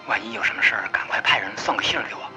万一有什么事儿，赶快派人送个信儿给我。